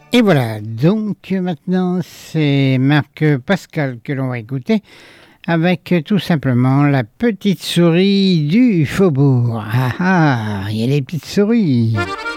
Et voilà, donc maintenant c'est Marc Pascal que l'on va écouter avec tout simplement la petite souris du faubourg. Ah ah, il y a les petites souris.